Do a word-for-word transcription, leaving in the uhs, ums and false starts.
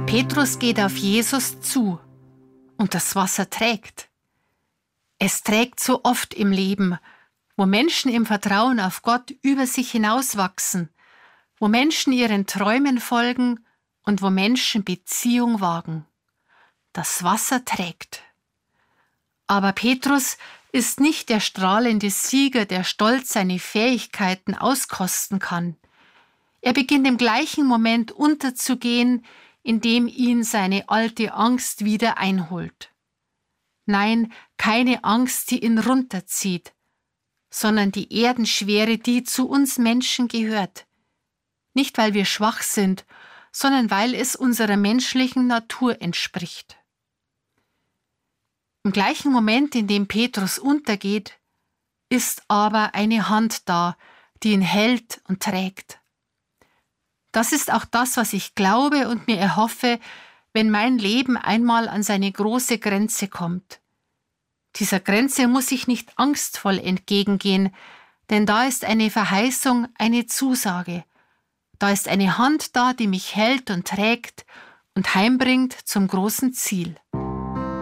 Petrus geht auf Jesus zu und das Wasser trägt. Es trägt so oft im Leben, wo Menschen im Vertrauen auf Gott über sich hinauswachsen, wo Menschen ihren Träumen folgen und wo Menschen Beziehung wagen. Das Wasser trägt. Aber Petrus ist nicht der strahlende Sieger, der stolz seine Fähigkeiten auskosten kann. Er beginnt im gleichen Moment unterzugehen, indem ihn seine alte Angst wieder einholt. Nein, keine Angst, die ihn runterzieht, sondern die Erdenschwere, die zu uns Menschen gehört. Nicht, weil wir schwach sind, sondern weil es unserer menschlichen Natur entspricht. Im gleichen Moment, in dem Petrus untergeht, ist aber eine Hand da, die ihn hält und trägt. Das ist auch das, was ich glaube und mir erhoffe, wenn mein Leben einmal an seine große Grenze kommt. Dieser Grenze muss ich nicht angstvoll entgegengehen, denn da ist eine Verheißung, eine Zusage. Da ist eine Hand da, die mich hält und trägt und heimbringt zum großen Ziel.